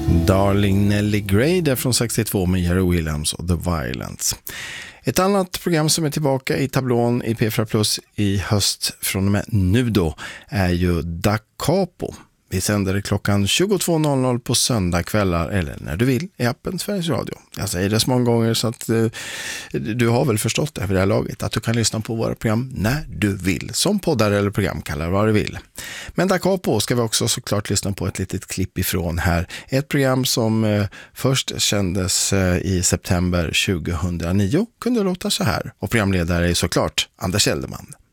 Darling Nelly Gray där från 62 med Jerry Williams och The Violence. Ett annat program som är tillbaka i tablån i P4 Plus i höst från och med nu då är ju Da Capo. Vi sänder det klockan 22.00 på söndagkvällar eller när du vill i appen Sveriges Radio. Jag säger det så många gånger så att du har väl förstått det här vid det här laget. Att du kan lyssna på våra program när du vill. Som poddar eller programkallar, vad du vill. Men Da Capo ska vi också såklart lyssna på ett litet klipp ifrån här. Ett program som först kändes i september 2009 kunde låta så här. Och programledare är såklart Anders Elderman.